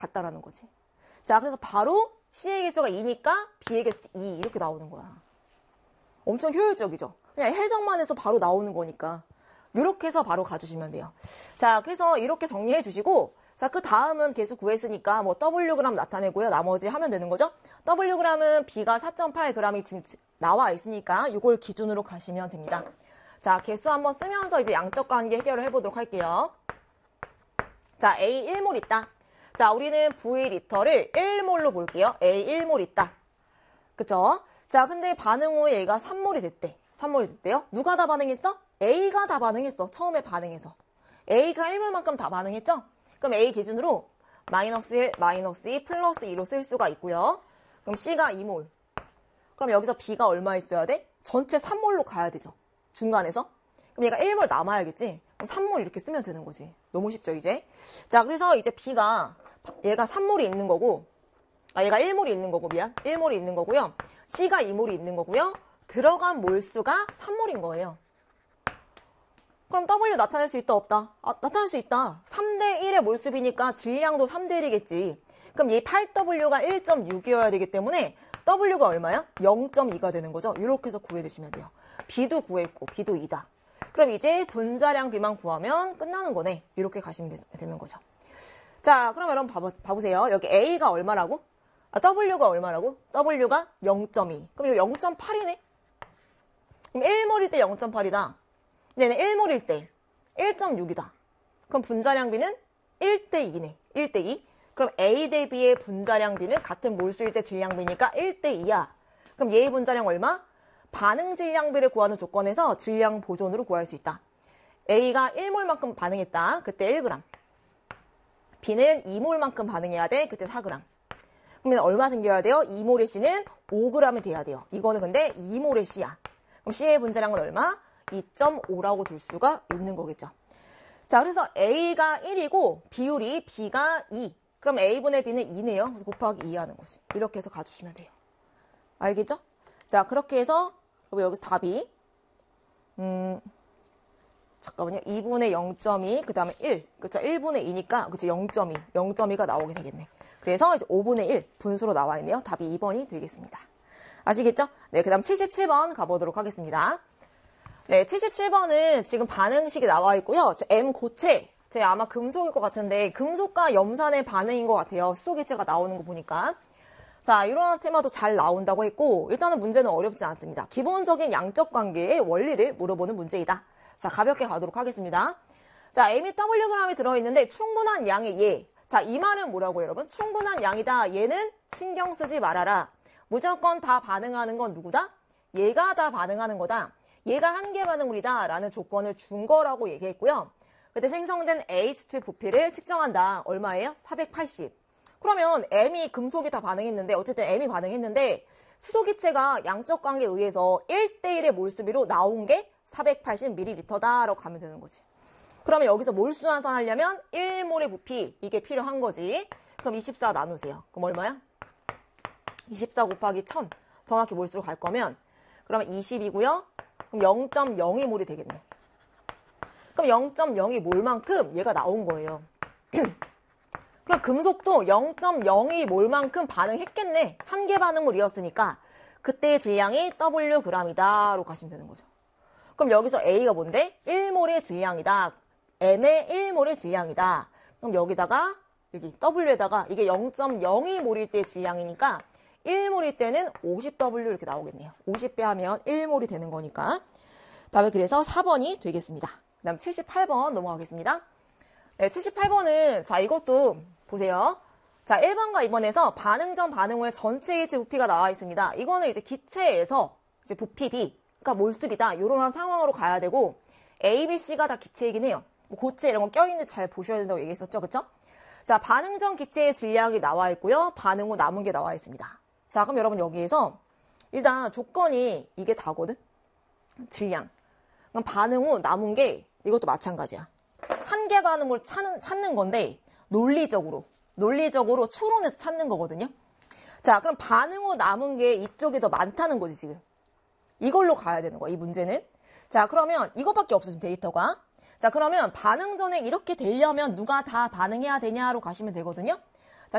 같다라는 거지. 자, 그래서 바로 C의 개수가 2니까 B의 개수 2 이렇게 나오는 거야. 엄청 효율적이죠. 그냥 해석만 해서 바로 나오는 거니까. 이렇게 해서 바로 가주시면 돼요. 자, 그래서 이렇게 정리해 주시고, 자, 그 다음은 개수 구했으니까 뭐 Wg 나타내고요. 나머지 하면 되는 거죠. Wg은 B가 4.8g이 지금 나와 있으니까 이걸 기준으로 가시면 됩니다. 자, 개수 한번 쓰면서 이제 양적 관계 해결을 해보도록 할게요. 자, A 1몰 있다. 자, 우리는 V리터를 1몰로 볼게요. A 1몰 있다. 그쵸? 자, 근데 반응 후에 얘가 3몰이 됐대. 3몰이 됐대요. 누가 다 반응했어? A가 다 반응했어. 처음에 반응해서. A가 1몰만큼 다 반응했죠? 그럼 A 기준으로 마이너스 1, 마이너스 2, 플러스 2로 쓸 수가 있고요. 그럼 C가 2몰. 그럼 여기서 B가 얼마 있어야 돼? 전체 3몰로 가야 되죠. 중간에서. 그럼 얘가 1몰 남아야겠지? 그럼 3몰 이렇게 쓰면 되는 거지. 너무 쉽죠, 이제? 자, 그래서 이제 B가 얘가 3몰이 있는 거고, 얘가 1몰이 있는 거고, 미안. 1몰이 있는 거고요. C가 2몰이 있는 거고요. 들어간 몰수가 3몰인 거예요. 그럼 W 나타낼 수 있다, 없다? 나타낼 수 있다. 3대 1의 몰수비니까 질량도 3대 1이겠지. 그럼 얘 8W가 1.6이어야 되기 때문에 W가 얼마야? 0.2가 되는 거죠. 이렇게 해서 구해주시면 돼요. B도 구했고, B도 2다. 그럼 이제 분자량 B만 구하면 끝나는 거네. 이렇게 가시면 되는 거죠. 자, 그럼 여러분 봐보세요. 여기 A가 얼마라고? W가 얼마라고? W가 0.2. 그럼 이거 0.8이네? 그럼 1몰일 때 0.8이다. 얘는 1몰일 때 1.6이다. 그럼 분자량 B는 1대 2네. 1대 2. 그럼 A 대 B의 분자량 B는 같은 몰수일 때 질량 B니까 1대 2야. 그럼 얘의 분자량 얼마? 반응 질량 B를 구하는 조건에서 질량 보존으로 구할 수 있다. A가 1몰만큼 반응했다. 그때 1g. B는 2몰만큼 반응해야 돼. 그때 4g. 그러면 얼마 생겨야 돼요? 2몰의 C는 5g이 돼야 돼요. 이거는 근데 2몰의 C야. 그럼 C의 분자량은 얼마? 2.5라고 둘 수가 있는 거겠죠. 자, 그래서 A가 1이고 비율이 B가 2. 그럼 A분의 B는 2네요. 그래서 곱하기 2 하는 거지. 이렇게 해서 가주시면 돼요. 알겠죠? 자, 그렇게 해서 여기서 답이 잠깐만요. 2분의 0.2, 그 다음에 1. 그쵸? 1분의 2니까, 그치? 0.2. 0.2가 나오게 되겠네. 그래서 이제 5분의 1 분수로 나와 있네요. 답이 2번이 되겠습니다. 아시겠죠? 네, 그 다음 77번 가보도록 하겠습니다. 네, 77번은 지금 반응식이 나와 있고요. M 고체. 제 아마 금속일 것 같은데, 금속과 염산의 반응인 것 같아요. 수소기체가 나오는 거 보니까. 자, 이런 테마도 잘 나온다고 했고, 일단은 문제는 어렵지 않습니다. 기본적인 양적 관계의 원리를 물어보는 문제이다. 자, 가볍게 가도록 하겠습니다. 자, M이 Wg이 들어있는데 충분한 양의 얘. 자, 이 말은 뭐라고 여러분? 충분한 양이다. 얘는 신경 쓰지 말아라. 무조건 다 반응하는 건 누구다? 얘가 다 반응하는 거다. 얘가 한계 반응물이다. 라는 조건을 준 거라고 얘기했고요. 그때 생성된 H2 부피를 측정한다. 얼마예요? 480. 그러면 M이 금속이 다 반응했는데, 어쨌든 M이 반응했는데, 수소기체가 양적 관계에 의해서 1대1의 몰수비로 나온 게 480ml다 라고 가면 되는 거지. 그러면 여기서 몰수 환산하려면 1몰의 부피, 이게 필요한 거지. 그럼 24 나누세요. 그럼 얼마야? 24 곱하기 1000. 정확히 몰수로 갈 거면, 그러면 20이고요. 그럼 0.02몰이 되겠네. 그럼 0.02몰만큼 얘가 나온 거예요. 그럼 금속도 0.02몰만큼 반응했겠네. 한계 반응물이었으니까 그때의 질량이 Wg이다 라고 가시면 되는 거죠. 그럼 여기서 A가 뭔데? 1몰의 질량이다. M의 1몰의 질량이다. 그럼 여기다가 여기 W에다가 이게 0.02몰일 때의 질량이니까 1몰일 때는 50W 이렇게 나오겠네요. 50배 하면 1몰이 되는 거니까. 다음에 그래서 4번이 되겠습니다. 그 다음 78번 넘어가겠습니다. 네, 78번은 자 이것도 보세요. 자 1번과 2번에서 반응 전 반응 후에 전체 H 부피가 나와 있습니다. 이거는 이제 기체에서 이제 부피 B, 그러니까 몰수비다. 이런 상황으로 가야 되고 A, B, C가 다 기체이긴 해요. 뭐 고체 이런 거 껴있는지 잘 보셔야 된다고 얘기했었죠. 그쵸? 자 반응 전 기체의 질량이 나와 있고요. 반응 후 남은 게 나와 있습니다. 자 그럼 여러분 여기에서 일단 조건이 이게 다거든. 질량. 그럼 반응 후 남은 게 이것도 마찬가지야. 한계 반응을 찾는 건데 논리적으로 추론해서 찾는 거거든요. 자 그럼 반응 후 남은 게 이쪽이 더 많다는 거지 지금. 이걸로 가야 되는 거야 이 문제는. 자 그러면 이것밖에 없어 지금 데이터가. 자 그러면 반응 전에 이렇게 되려면 누가 다 반응해야 되냐로 가시면 되거든요.